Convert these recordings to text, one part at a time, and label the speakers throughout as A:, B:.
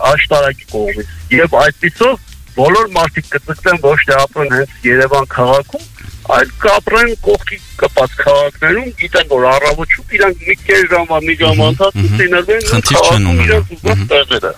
A: աշտարակի կողմից եւ այդպիսով բոլոր մարդիկ կծկտեն ոչ թե ապրեն հենց Երևան քաղաքում, այլ կապրեն կողքի կպած քաղաքներում, գիտեն որ առավոտում իրանք մի քիչ ժամվա մի ժամ անցած ցիներվեն քաղաքում իրանք ուզած տեղերը։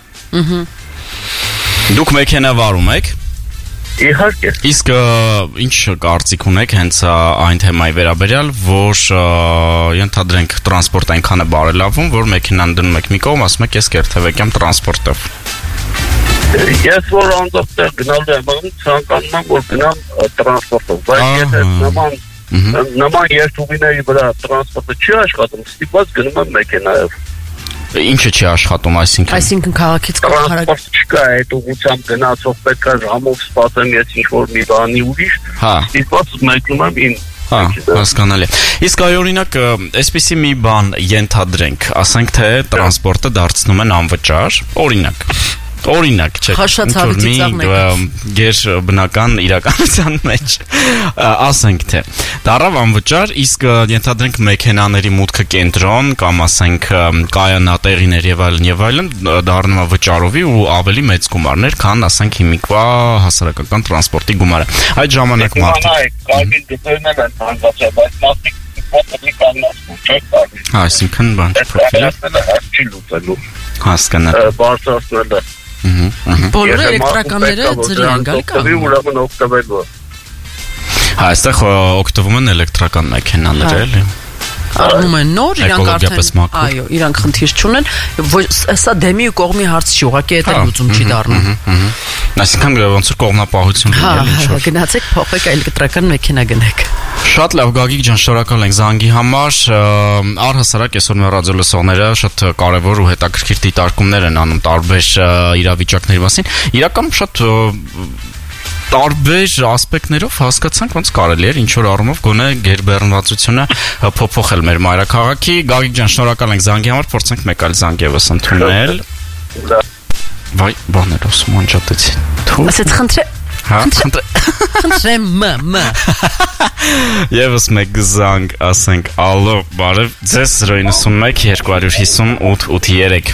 B: Դուք մեքենա վարում եք։
A: Իհարկե։
B: Իսկ ինչ կարծիք ունեք հենց այն թեմայի վերաբերյալ, որ ենթադրենք տրանսպորտ այնքան է բարելավում, որ մեքենան դնում եք մի կողմ, ասում եք ես կերթևեկյամ տրանսպորտով։
A: Ես որ անձամբ գնալու եմ, ցանկանում եմ որ գնամ տրանսպորտով, բայց եթե նման երթուղիների վրա տրանսպորտը չի աշխատում, ստիպված գնում եմ մեքենայով։
B: Ինչը չի աշխատում,
C: այսինքն քաղաքից
A: տրանսպորտ չկա, այդ ուղղությամբ գնացող պետք է ժամով սպասեմ, ես ինչ-որ մի բանի ուրիշ, ստիպված մեկնում եմ իմ։
B: Հասկանալի։ Իսկ օրինակ, այսպիսի մի բան ենթադրենք, ասենք թե տրանսպորտը դարձնում են անվճար, օրինակ, չէ, գեր բնական իրականության մեջ, ասենք թե, դառավ անվճար, իսկ ենթադրենք մեքենաների մուտքը կենտրոն, կամ ասենք կայանատեղիներ եւ այլն, դառնում է վճարովի ու ավելի մեծ գումարներ, քան ասենք հիմիկվա հասարակական տրանսպորտի գումարը։ Այդ ժամանակ այսինքն բան չփոխել
C: Հասկանալի։ Բոլոր էլեկտրականները ձրի են գալի կամ
B: այստեղ օգտվում են էլեկտրական մեքենաներ, էլի։
C: Առնում են նոր, իրանք արդեն, այո, իրանք խնդիր չունեն, սա դեմի ու կողմի հարց չի, ուղղակի այդ լուծում չի դառնում։
B: Այսինքն ոնց որ կողմնապահություն լինի, ինչ-որ։
C: Գնացեք, փոխեք էլեկտրական մեքենա գնեք։
B: Շատ լավ, Գագիկ ջան, շնորհակալ ենք զանգի համար։ Առհասարակ այսօր մեր ռադիո լսողները շատ կարևոր ու հետաքրքիր դիտարկումներ են անում տարբեր իրավիճակների մասին։ Իրականում շատ տարբեր ասպեկտներով հասկացանք ոնց կարելի էր ինչ որ առումով գոնե գերբեռնվածությունը փոփոխել մեր մայրաքաղաքի։ Գագիկ ջան, շնորհակալ ենք զանգի համար, փորձենք մեկ այլ զանգ եւս ընդունել։ Վայ, բաներ ասում անջատեցի։
C: Ասեց խնդրեմ
B: Եվս մեկ զանգ, ասենք, ալո, բարև, ձեզ 091 258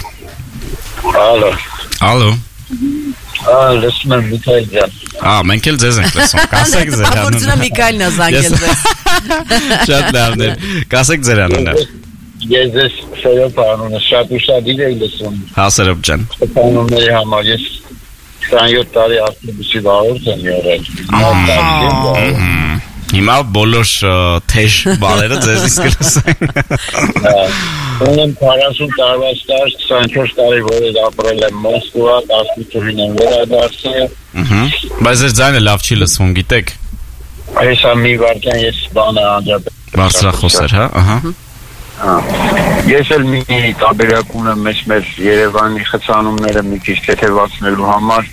B: 83։ Ալո։
A: Լսում եմ Միքայել ջան։
B: Մենք էլ ձեզ ենք լսում, կասեք ձեր անունը։
C: Որձնա Միքայելն է զանգել ձեզ։
B: Շատ լավներ, կասեք ձեր անունը։
A: Ես ձեզ Սերոպ անունը շատ ուշադիր եմ լսում։
B: Հա Սերոպ ջան։
A: Անունների համար ես 27 տարի ավտոբուսի վարորդ եմ եղել։
B: Հիմա բոլոր թեժ բաները ձեզից կլսեն։
A: Ունեմ 40 տարվա ստաժ, 24 տարի որ ապրել եմ Մոսկվա, 18-ին եմ վերադարձել։
B: Բայց ձեր ձայնը լավ չի լսվում, գիտեք։
A: Այսա մի վարքան ես բանը անջատել։
B: Բարձրախոս էր, հա։
A: Ես էլ մի տարբերակ ունեմ մեր Երևանի խցանումները մի քիչ թեթևացնելու համար։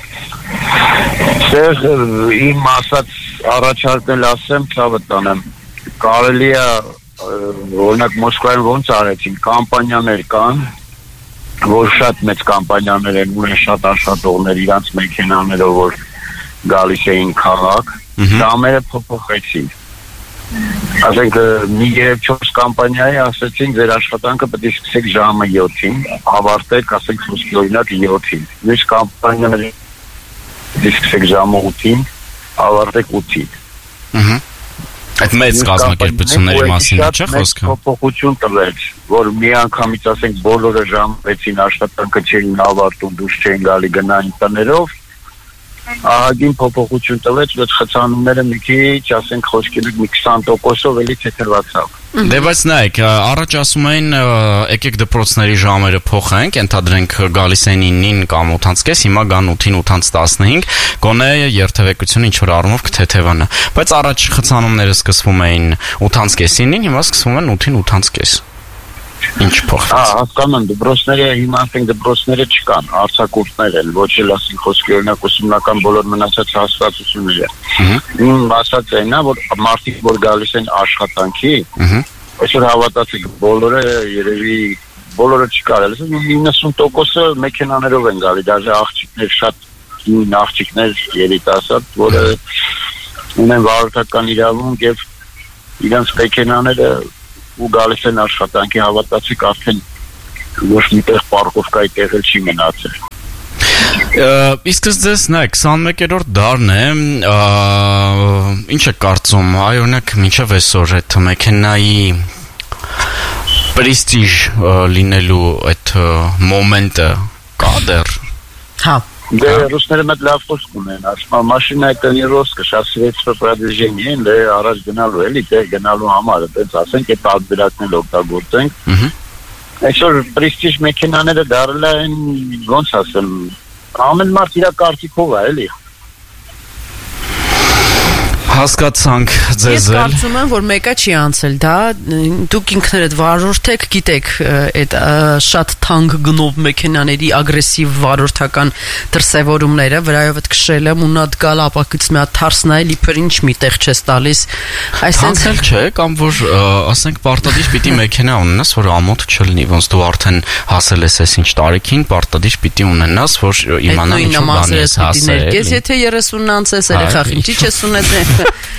A: Ստեղ իմ ասած առաջարկել ասեմ, ցավը տանեմ։ Կարելի է օրինակ Մոսկվայում ոնց արեցին, կամպանիաներ կան, որ շատ մեծ կամպանիաներ են, ունեն շատ աշխատողներ իրանց մեքենաներով, որ գալիս էին քաղաք, ժամերը փոփոխեցին։ Ասենք մի 3-4 կամպանիայի ասեցին ձեր աշխատանքը պետք է սկսեք ժամը 7-ին, ավարտեք, ասենք խոսքի օրինակ 7-ին։ Մյուս կամպանիաները սկսեք ժամը 8-ին, ավարտեք 8-ին։
B: Այդ մեծ կազմակերպությունների մասին չէ խոսքը։
A: Փոփոխություն տվեց, որ մի անգամից ասենք բոլորը ժամ 6-ին աշխատանքը չէին ավարտում, դուրս չէին գալի գնային տներով, ահագին փոփոխություն տվեց, որ խցանումները մի քիչ, ասենք խոսքերի մի 20%-ով էլի թեթևացավ։
B: Դե բայց նայեք, առաջ ասում էին եկեք դպրոցների ժամերը փոխենք, ենթադրենք գալիս են 9-ին կամ 8:30, հիմա գան 8-ին 8:15, գոնե երթևեկությունը ինչ որ առումով կթեթևանա։ Բայց առաջ խցանումները սկսվում էին 8:30-ին, հիմա սկսվում են 8-ին 8:30։ Ինչ փոխվեց։
A: Հասկանում, դպրոցները հիմա ասենք դպրոցները չկան, արձակուրդներ են, ոչ էլ ասենք խոսքի օրինակ ուսումնական բոլոր մնացած հաստատությունները։ Իմ ասած այն է, որ մարդիկ որ գալիս են աշխատանքի, այսօր հավատացեք, բոլորը երևի բոլորը չկարել, 90%-ը մեքենաներով են գալի, դաժե աղջիկներ շատ նույն աղջիկներ երիտասարդ, որը ունեն վարորդական իրավունք եւ իրենց մեքենաները ու գալիս են աշխատանքի, հավատացիք արդեն ոչ միտեղ պարկովկայի տեղել չի մնացել։
B: Իսկ ձեզ նա 21-րդ դարն է, ինչ է կարծում, օրինակ մինչև այսօր այդ մեքենայի պրեստիժ լինելու այդ մոմենտը կա դեռ։
C: Հա։
A: Դե ռուսները մեծ լավ խոսք ունեն, ասում մաշինա это не роскошь, а средство продвижения, դե առաջ գնալու էլի, դե գնալու համար, այդպես ասենք, այդ տարբերակներ օգտագործենք։ Այսօր պրեստիժ մեքենաները դառել են, ոնց ասեմ, ամեն մարդ իր կարծիքով է, էլի։
B: Հասկացանք ձեզ։
C: Ես կարծում եմ, որ մեկը չի անցել, դա դուք ինքներդ վարորդ եք, գիտեք այդ շատ թանկ գնով մեքենաների ագրեսիվ վարորդական դրսևորումները, վրայով այդ քշելը, մունատ գալ ապակից մի հատ թարս նայել, իբր ինչ միտեղ չես տալիս։
B: Այսինքն չէ, կամ որ ասենք պարտադիր պիտի մեքենա ունենաս, որ ամոթ չլինի, ոնց դու արդեն հասել ես այս ինչ տարիքին, պարտադիր պիտի ունենաս, որ իմանալ ինչ բան ես հասել։
C: Եթե 30-ն անցես, երեխախ ինչի՞ չես ունեցել։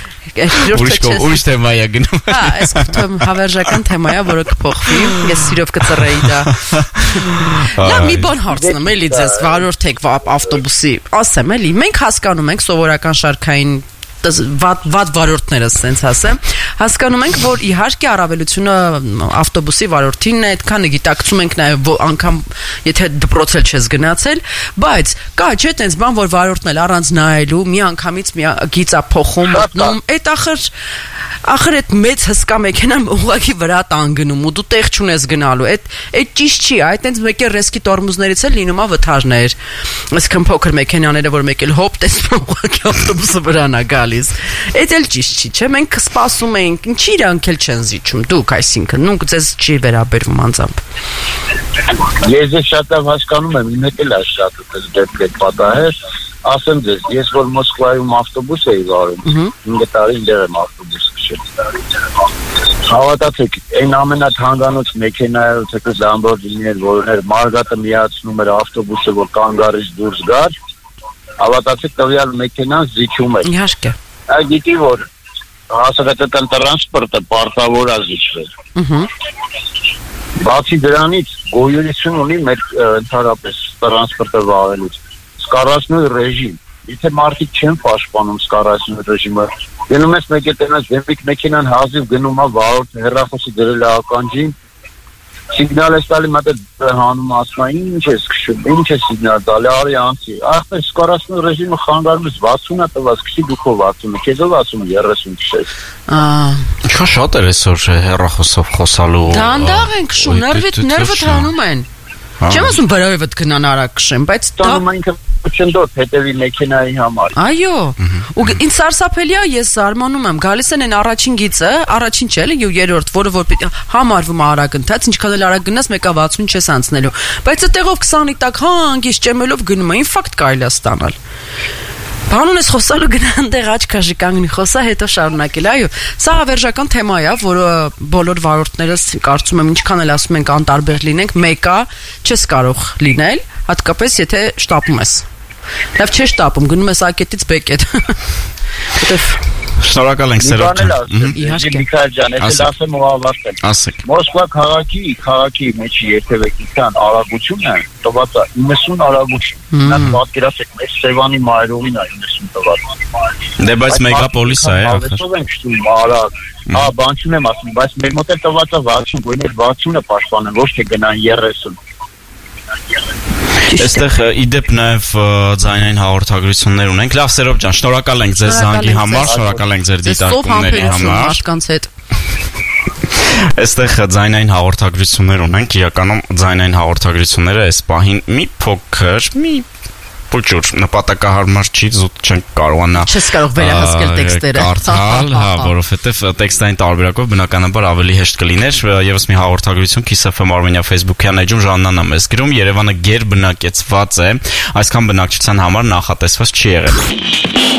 B: Ուրիշ թեմա է գնում։
C: Հա, այս հավերժական թեմա է, որը կփոխվի։ Ես սիրով կծռեի դա։ Լավ, մի բան հարցնեմ, էլի ձեզ վարորդ եք ավտոբուսի, ասեմ, էլի, մենք հասկանում ենք սովորական շարքային վատ վարորդները, ասենց ասեմ, հասկանում ենք, որ իհարկե առավելությունը ավտոբուսի վարորդինն է, այդքանը գիտակցում ենք նաև անգամ եթե դպրոցել չես գնացել, բայց կա չէ տենց բան, որ վարորդն էլ առանց նայելու մի անգամից մի գիծա փոխում մտնում, այդ ախր այդ մեծ հսկա մեքենան ուղղակի վրա տան գնում ու դու տեղ չունես գնալու, այդ ճիշտ չի, այդ տենց մեկը ռեսկի տորմուզներից էլ լինում է վթարներ, այսքան փոքր մեքենաները, որ մեկ էլ հոպ տեսնում ուղղակի ավտոբուսը վրան է գալիս, այդ էլ ճիշտ չի, չէ, մենք սպասում ենք, ինչի իրանք էլ չեն զիջում, դուք, այսինքն, նույն ձեզ չի վերաբերվում անձամբ։
A: Ես շատ լավ հասկանում եմ, մեկ էլ է շատ դեպք է պատահել, ասեմ ձեզ, ես որ Մոսկվայում ավտոբուս էի վարում, 5 տարի ինձ եմ ավտոբուս քշել։ Հավատացեք, այն ամենաթանկանոց մեքենայով թեկուզ Լամբորգինիներ, որներ Մարգատը միացնում էր ավտոբուսը, որ կանգարից դուրս գար, հավատացեք տվյալ մեքենան զիջում էր։
C: Իհարկե։
A: Գիտի որ հասարակական տրանսպորտը պարտավոր է զիջվել։ Բացի դրանից գոյություն ունի մեր ընդհանրապես տրանսպորտը վարելուց սկարացնու ռեժիմ։ Եթե մարդիկ չեն պաշտպանում սկարացնու ռեժիմը, գնում ես մեքենաս, դեպիկ մեքենան հազիվ գնում է վարորդ հեռախոսի դրել է ականջին, սիգնալ ես տալի մտը հանում ասում ինչ ես քշում, ինչ է սիգնալ տալի, արի անցի։ Ախպեր սկարացնու ռեժիմը խանգարում ես 60-ը տված, քշի դուքով 60-ը, քեզով ասում 30 քշես։
B: Ինչքան շատ էր այսօր հեռախոսով խոսալու։
C: Դանդաղ են քշում, ներվդ հանում են։ Չեմ ասում բարավետ գնան արագ քշեն, բայց
A: դա ինքը չնդոտ հետևի մեքենայի համար։
C: Այո։ Ու ինձ սարսափելի է, ես զարմանում եմ, գալիս են առաջին գիծը, առաջին չէ, ու երրորդ, որը համարվում է արագ ընթաց, ինչքան էլ արագ գնաս, մեկը 60 չես անցնելու։ Բայց այդտեղով 20-ի տակ հանգիստ ճեմելով գնում է, ինֆակտ կարելի է ստանալ։ Բանուն ես խոսալու գնանդեղ աչքաշի կանգնի խոսա, հետո շարունակել, այո, սա հավերժական թեմա է, որը բոլոր վարորդներս կարծում եմ ինչքան էլ ասում ենք անտարբեր լինենք, մեկը չես կարող լինել, հատկապես եթե շտապում ես։ Լավ չէ շտապում, գնում ես ակետից բեկետ։
B: Շնորհակալ ենք Սերոջ ջան։
C: Իհարկե։
A: Միքայել ջան, ես ասեմ ու ավարտեմ։
B: Ասեք։
A: Մոսկվա քաղաքի մեջի երթևեկության արագությունը տված է 90 արագություն։ Նա պատկերացեք, մեր Սևանի մայրովին է 90 տված։
B: Դե բայց մեգապոլիս է, ախր։
A: Ով ենք շտում արագ։ Հա, բան չունեմ ասում, բայց մեր մոտ էլ տված է 60, գույներ 60-ը պաշտպանեն, ոչ թե գնան 30։
B: Այստեղ իդեպ նաև ձայնային հաղորդագրություններ ունենք։ Լավ Սերոջ ջան, շնորհակալ ենք ձեզ զանգի համար, շնորհակալ ենք ձեր դիտարկումների համար։ Այստեղ ձայնային հաղորդագրություններ ունենք, իրականում ձայնային հաղորդագրությունները այս պահին մի փոքր, փոքր նպատակահարմար չի, զուտ չենք կարողանա
C: չես կարող վերահսկել տեքստերը
B: կարդալ, հա, որովհետև տեքստային տարբերակով բնականաբար ավելի հեշտ կլիներ։ Եվս մի հաղորդագրություն Kiss FM Armenia Facebook-յան էջում Ժաննան է մեզ գրում, Երևանը գերբնակեցված է, այսքան բնակչության համար նախատեսված չի եղել։